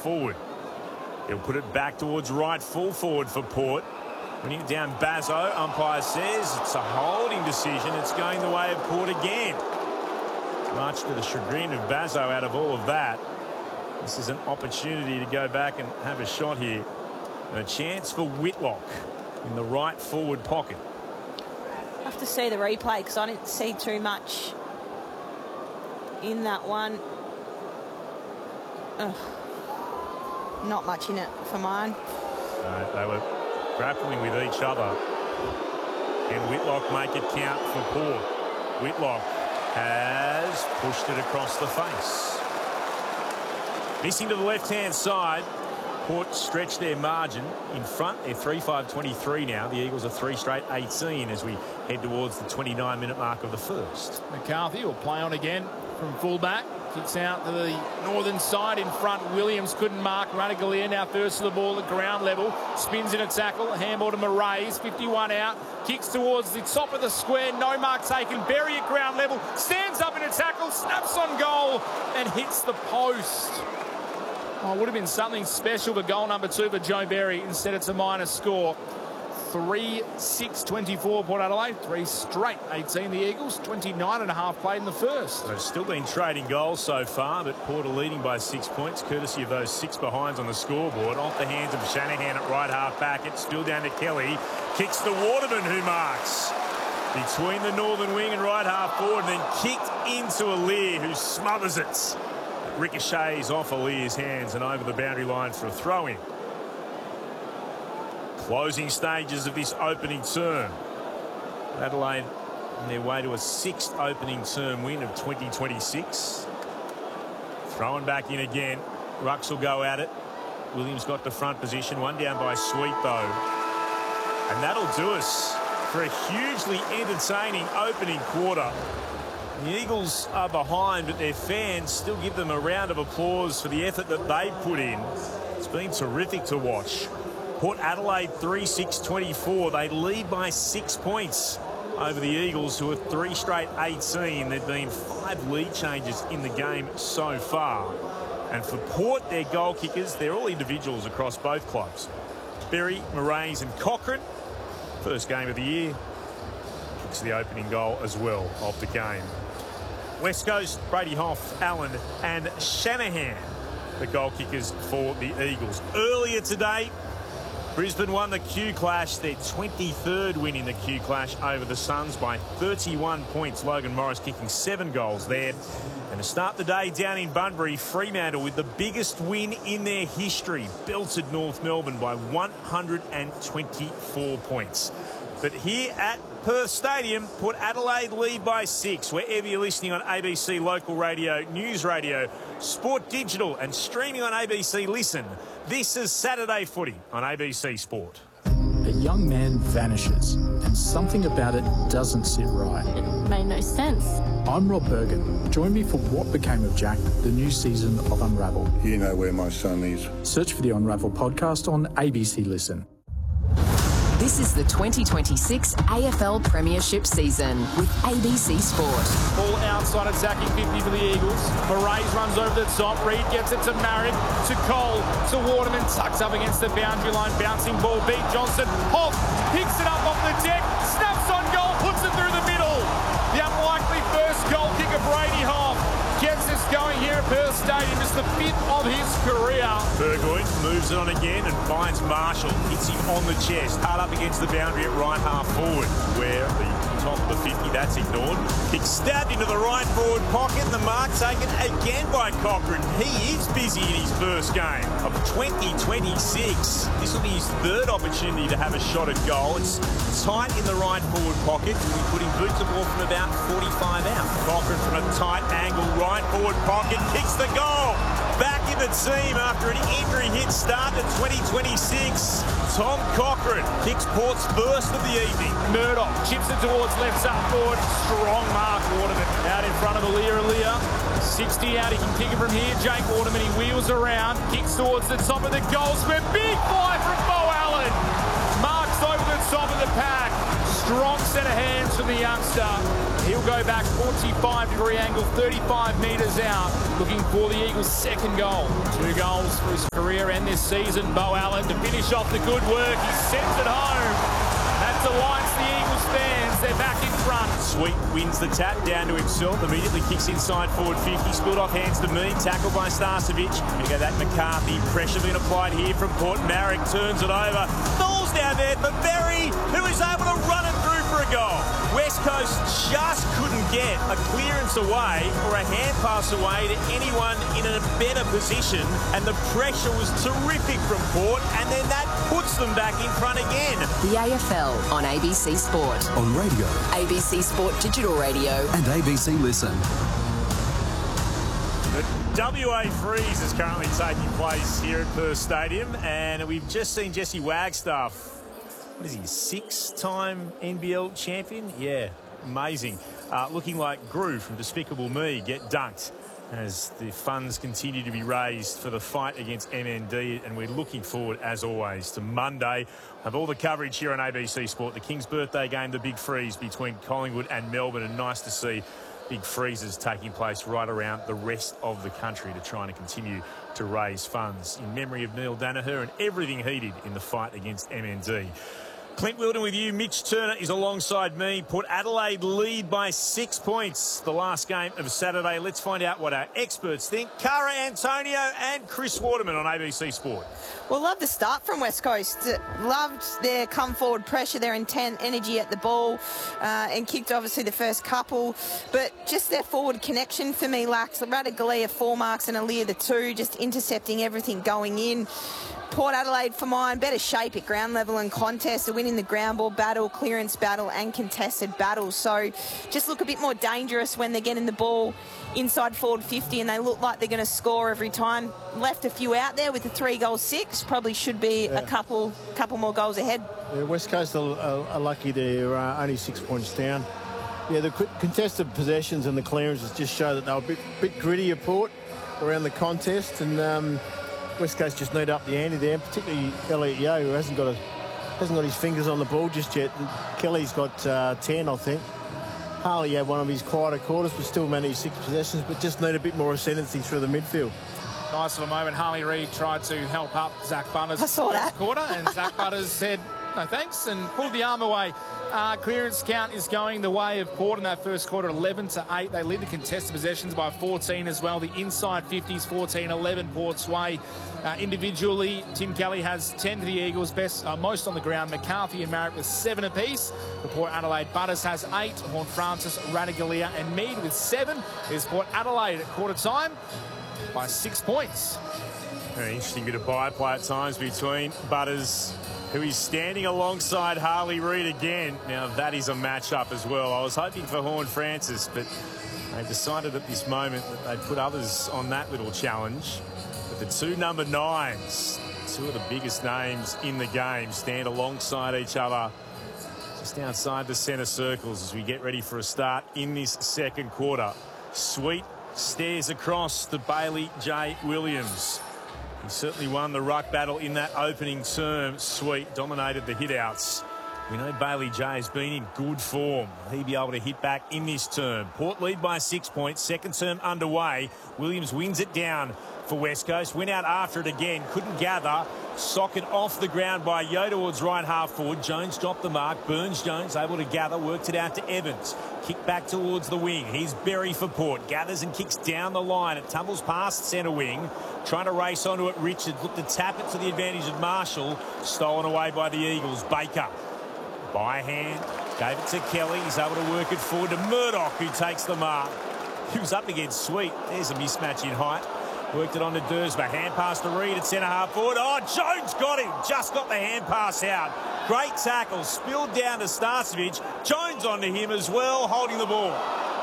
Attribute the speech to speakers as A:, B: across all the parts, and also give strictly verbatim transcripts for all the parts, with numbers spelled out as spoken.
A: forward. He'll put it back towards right full forward for Port. Bringing it down Bazzo. Umpire says it's a holding decision. It's going the way of Port again. Much to the chagrin of Bazzo out of all of that. This is an opportunity to go back and have a shot here. And a chance for Whitlock in the right forward pocket.
B: I have to see the replay because I didn't see too much in that one. Ugh. Not much in it for mine.
A: Uh, they were grappling with each other. Can Whitlock make it count for Port? Whitlock has pushed it across the face. Missing to the left-hand side. Port stretched their margin in front. They're three five twenty-three now. The Eagles are three straight eighteen as we head towards the twenty-nine minute mark of the first.
C: McCarthy will play on again from fullback. Kicks out to the northern side in front. Williams couldn't mark. Runagalier now first to the ball at ground level. Spins in a tackle. Handball to Moraes. fifty-one out. Kicks towards the top of the square. No mark taken. Berry at ground level. Stands up in a tackle. Snaps on goal and hits the post. Oh, it would have been something special for goal number two for Joe Berry. Instead, it's a minor score. three six twenty-four Port Adelaide. Three straight eighteen the Eagles. twenty-nine and a half played in the first.
A: They've still been trading goals so far, but Port are leading by six points, courtesy of those six behinds on the scoreboard. Off the hands of Shanahan at right half back. It's still down to Kelly. Kicks to Waterman, who marks between the northern wing and right half forward, and then kicked into Aliir, who smothers it. Ricochets off Alir's hands and over the boundary line for a throw-in. Closing stages of this opening term. Adelaide on their way to a sixth opening term win of twenty twenty-six. Throwing back in again. Rucks will go at it. Williams got the front position. One down by Sweet, though. And that'll do us for a hugely entertaining opening quarter. The Eagles are behind, but their fans still give them a round of applause for the effort that they put in. It's been terrific to watch. Port Adelaide three six twenty-four. They lead by six points over the Eagles, who are three straight eighteen. There've been five lead changes in the game so far. And for Port, their goal kickers, they're all individuals across both clubs. Berry, Moraes and Cochrane. First game of the year. Kicks the opening goal as well of the game. West Coast, Brady Hoff, Allen and Shanahan, the goal kickers for the Eagles. Earlier today, Brisbane won the Q Clash, their twenty-third win in the Q Clash over the Suns by thirty-one points. Logan Morris kicking seven goals there. And to start the day down in Bunbury, Fremantle with the biggest win in their history, belted North Melbourne by one hundred twenty-four points. But here at Perth Stadium, Port Adelaide lead by six. Wherever you're listening on A B C Local Radio, News Radio, Sport Digital and streaming on A B C Listen, this is Saturday Footy on A B C Sport.
D: A young man vanishes and something about it doesn't sit right.
E: It made no sense.
D: I'm Rob Bergen. Join me for What Became of Jack, the new season of Unravel.
F: You know where my son is.
D: Search for the Unravel podcast on A B C Listen.
G: This is the twenty twenty-six A F L Premiership season with A B C Sport.
C: Ball outside attacking fifty for the Eagles. Moraes runs over the top. Reed gets it to Marriott, to Cole, to Waterman. Tucks up against the boundary line. Bouncing ball. Beat Johnson. Hoff picks it up off the deck. Snaps on goal. Puts it through the middle. The unlikely first goal kicker, Brady Hoff, gets us going here at Perth Stadium. It's the fifth of his career.
A: Burgoyne moves it on again and finds Marshall. Hits him on the chest. Hard up against the boundary at right half forward, where the top of the fifty, that's ignored. Kick stabbed into the right forward pocket. The mark taken again by Cochrane. He is busy in his first game of twenty twenty-six. This will be his third opportunity to have a shot at goal. It's tight in the right forward pocket. He's putting boots the ball from about forty-five out. Cochrane from a tight angle right forward pocket kicks the goal. Back in the team after an injury hit start to twenty twenty-six. Tom Cochrane kicks Port's first of the evening.
C: Murdoch chips it towards left side forward. Strong mark, Waterman out in front of Aliir. Aliir sixty out. He can kick it from here. Jake Waterman, he wheels around, kicks towards the top of the goal square. Big fly from Bo Allen. Marks over the top of the pack. Strong set of hands from the youngster. He'll go back forty-five degree angle, thirty-five metres out, looking for the Eagles' second goal. Two goals for his career. career and this season. Beau Allen to finish off the good work. He sends it home. That delights the Eagles fans. They're back in front.
A: Sweet wins the tap down to himself. Immediately kicks inside forward fifty. Spilled off hands to me. Tackled by Starcevic. We go that McCarthy. Pressure being applied here from Port. Marek turns it over. Falls down there for Berry, who is able to run it through for a goal. West Coast just couldn't get a clearance away or a hand pass away to anyone in a better position, and the pressure was terrific from Port, and then that puts them back in front again.
G: The A F L on A B C Sport.
E: On radio.
G: A B C Sport Digital Radio.
E: And A B C Listen.
A: The W A Freeze is currently taking place here at Perth Stadium, and we've just seen Jesse Wagstaff. What is he, six-time N B L champion? Yeah, amazing. Uh, looking like Gru from Despicable Me get dunked as the funds continue to be raised for the fight against M N D, and we're looking forward, as always, to Monday. Have all the coverage here on A B C Sport. The King's birthday game, the big freeze between Collingwood and Melbourne, and nice to see big freezes taking place right around the rest of the country to try and continue to raise funds in memory of Neil Danaher and everything he did in the fight against M N D. Clint Wilden with you. Mitch Turner is alongside me. Port Adelaide lead by six points. The last game of Saturday. Let's find out what our experts think. Cara Antonio and Chris Waterman on A B C Sport.
B: Well, love the start from West Coast. Loved their come forward pressure, their intent, energy at the ball, uh, and kicked obviously the first couple. But just their forward connection for me lacks. Ratugolea four marks and Aaliyah the two, just intercepting everything going in. Port Adelaide, for mine, better shape at ground level and contest. They're winning the ground ball battle, clearance battle and contested battles. So just look a bit more dangerous when they're getting the ball inside forward fifty, and they look like they're going to score every time. Left a few out there with the three goal six. Probably should be yeah. a couple couple more goals ahead.
F: Yeah, West Coast are, are, are lucky they're uh, only six points down. Yeah, the contested possessions and the clearances just show that they were a bit, bit grittier, Port, around the contest, and um, West Coast just need up the ante there, particularly Elliot Yeo, who hasn't got a hasn't got his fingers on the ball just yet. And Kelly's got uh, ten, I think. Harley had one of his quieter quarters, but still managed six possessions, but just need a bit more ascendancy through the midfield.
C: Nice little moment. Harley Reid tried to help up Zach Butters
B: I saw that.
C: quarter, and Zach Butters said no thanks and pulled the arm away. Uh, clearance count is going the way of Port in that first quarter, eleven to eight. They lead the contested possessions by fourteen as well. The inside fifties, fourteen eleven Port's way. Uh, individually, Tim Kelly has ten to the Eagles, best uh, most on the ground. McCarthy and Marek with seven apiece. For Port Adelaide, Butters has eight. Horn Francis, Ratugolea and Mead with seven. There's Port Adelaide at quarter time by six points.
A: Very interesting bit of byplay at times between Butters, who is standing alongside Harley Reid again. Now, that is a match-up as well. I was hoping for Horn Francis, but they decided at this moment that they'd put others on that little challenge. But the two number nines, two of the biggest names in the game, stand alongside each other just outside the centre circles as we get ready for a start in this second quarter. Sweet stares across to Bailey J. Williams. He certainly won the ruck battle in that opening term. Sweet dominated the hit-outs. We know Bailey J has been in good form. He'll be able to hit back in this term. Port lead by six points. Second term underway. Williams wins it down for West Coast. Went out after it again. Couldn't gather. Socket off the ground by Yo towards right half forward. Jones dropped the mark. Burns-Jones able to gather. Worked it out to Evans. Kick back towards the wing. Here's Berry for Port. Gathers and kicks down the line. It tumbles past centre wing. Trying to race onto it. Richard looked to tap it to the advantage of Marshall. Stolen away by the Eagles. Baker. By hand. Gave it to Kelly. He's able to work it forward to Murdoch, who takes the mark. He was up against Sweet. There's a mismatch in height. Worked it on to Dursma. Hand pass to Reid at centre half forward. Oh, Jones got him. Just got the hand pass out. Great tackle. Spilled down to Starcevic. Jones onto him as well, holding the ball.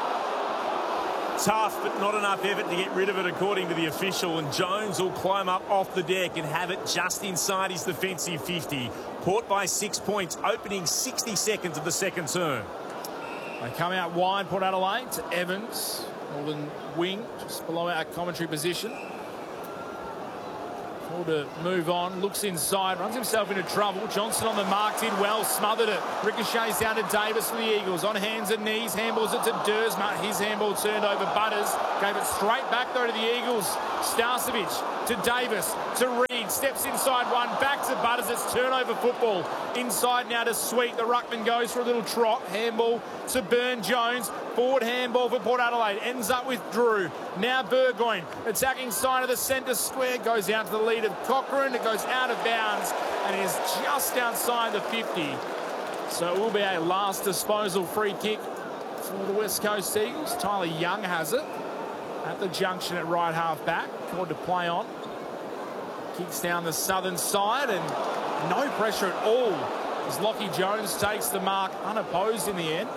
A: Tough, but not enough effort to get rid of it, according to the official. And Jones will climb up off the deck and have it just inside his defensive fifty. Port by six points, opening sixty seconds of the second term.
C: They come out wide, Port Adelaide, to Evans. Northern wing, just below our commentary position. All to move on, looks inside, runs himself into trouble. Johnson on the mark, did well, smothered it. Ricochets down to Davis for the Eagles. On hands and knees, handballs it to Dursma. His handball turned over Butters. Gave it straight back though to the Eagles. Starcevic to Davis, to Reid. Reed steps inside one, back to Butters. It's turnover football. Inside now to Sweet. The ruckman goes for a little trot. Handball to Byrne-Jones. Forward handball for Port Adelaide. Ends up with Drew. Now Burgoyne attacking side of the centre square. Goes out to the lead of Cochrane. It goes out of bounds and is just outside the fifty. So it will be a last disposal free kick for the West Coast Eagles. Tyler Young has it at the junction at right half back. Forward to play on. Kicks down the southern side and no pressure at all as Lockie Jones takes the mark unopposed in the end.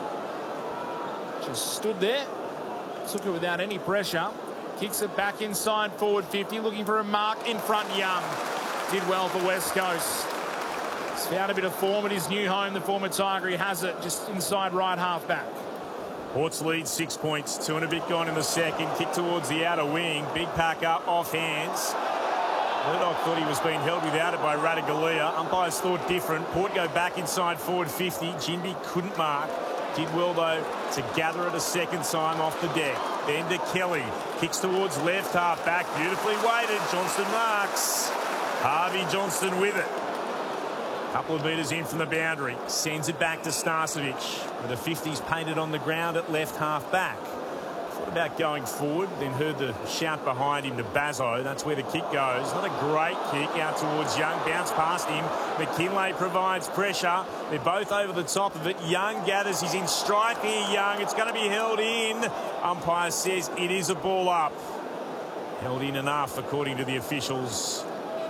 C: Just stood there, took it without any pressure. Kicks it back inside forward fifty, looking for a mark in front. Young did well for West Coast. He's found a bit of form at his new home. The former Tiger, he has it just inside right half back.
A: Ports lead six points, two and a bit gone in the second. Kick towards the outer wing. Big pack up off hands. Murdoch thought he was being held without it by Ratugolea. Umpires thought different. Port go back inside forward fifty. Ginbey couldn't mark. Did well, though, to gather it a second time off the deck. Then to Kelly. Kicks towards left half back. Beautifully weighted. Johnston marks. Harvey Johnston with it. Couple of metres in from the boundary. Sends it back to Starcevic. With the fifties painted on the ground at left half back. Thought about going forward, then heard the shout behind him to Bazzo. That's where the kick goes. Not a great kick out towards Young. Bounce past him. McKinlay provides pressure. They're both over the top of it. Young gathers. He's in strife here, Young. It's going to be held in. Umpire says it is a ball up. Held in enough, according to the officials.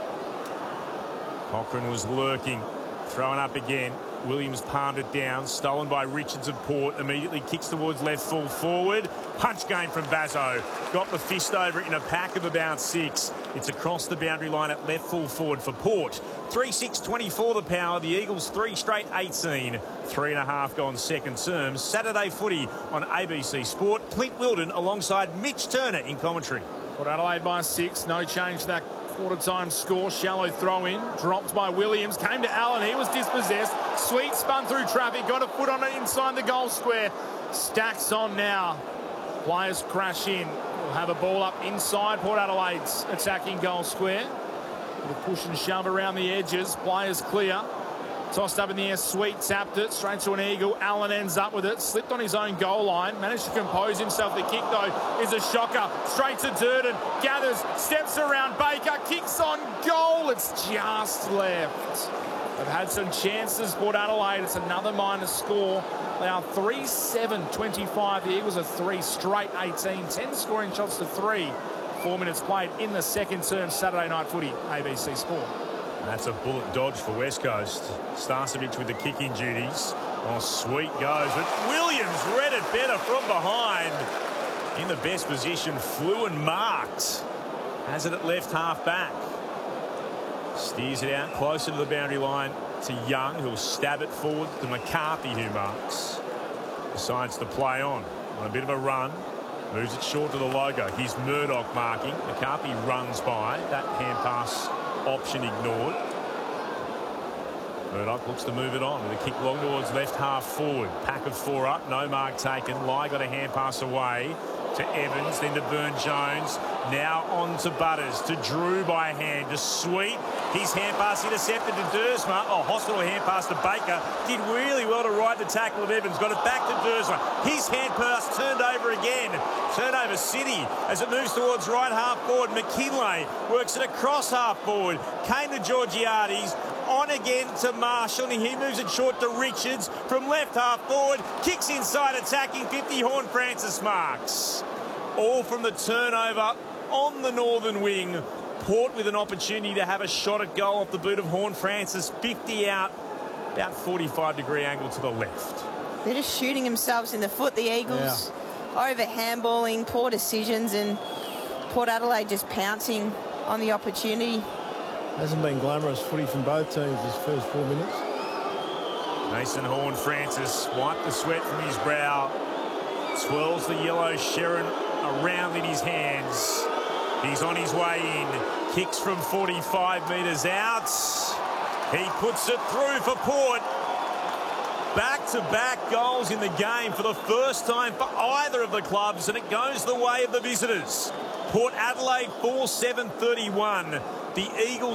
A: Cochrane was lurking. Thrown up again. Williams palmed it down. Stolen by Richards of Port. Immediately kicks towards left full forward. Punch game from Bazzo. Got the fist over it in a pack of about six. It's across the boundary line at left full forward for Port. three six twenty-four the power. The Eagles three straight eighteen. Three and a half gone second term. Saturday footy on A B C Sport. Clint Wilden alongside Mitch Turner in commentary.
C: Port Adelaide by six. No change to that quarter-time score. Shallow throw-in. Dropped by Williams. Came to Allen. He was dispossessed. Sweet spun through traffic. Got a foot on it inside the goal square. Stacks on now. Players crash in. We'll have a ball up inside Port Adelaide's attacking goal square. With a push and shove around the edges. Players clear. Tossed up in the air. Sweet tapped it straight to an eagle. Allen ends up with it. Slipped on his own goal line. Managed to compose himself. The kick, though, is a shocker. Straight to Durden. Gathers. Steps around Baker. Kicks on goal. It's just left. They've had some chances, Port Adelaide. It's another minus score. They are three seven twenty-five. The Eagles are three straight eighteen. ten scoring shots to three. Four minutes played in the second term. Saturday night footy. A B C Sport.
A: That's a bullet dodge for West Coast. Starcevic with the kicking duties. Oh, Sweet goes. But Williams read it better from behind. In the best position, flew and marked. Has it at left half back. Steers it out closer to the boundary line to Young, who'll stab it forward to McCarthy, who marks. Decides to play on. On a bit of a run. Moves it short to the logo. Here's Murdoch marking. McCarthy runs by. That hand pass option ignored. Murdoch looks to move it on with a kick long towards left half forward. Pack of four up, no mark taken. Lai got a hand pass away to Evans, then to Byrne-Jones. Now on to Butters, to Drew by hand, to Sweet. His hand pass intercepted to Dersma. Oh, hospital hand pass to Baker. Did really well to ride the tackle of Evans. Got it back to Dersma. His hand pass turned over again. Turnover City as it moves towards right half forward. McKinlay works it across half forward. Came to Georgiades. On again to Marshall, and he moves it short to Richards from left half forward. Kicks inside, attacking fifty. Horne-Francis marks. All from the turnover on the northern wing. Port with an opportunity to have a shot at goal off the boot of Horne-Francis. fifty out, about forty-five degree angle to the left.
B: They're just shooting themselves in the foot, the Eagles. Yeah. Over handballing, poor decisions, and Port Adelaide just pouncing on the opportunity.
F: Hasn't been glamorous footy from both teams this first four minutes.
A: Mason Horne-Francis wiped the sweat from his brow. Swirls the yellow Sherrin around in his hands. He's on his way in. Kicks from forty-five metres out. He puts it through for Port. Back-to-back goals in the game for the first time for either of the clubs, and it goes the way of the visitors. Port Adelaide four seven thirty-one. The Eagles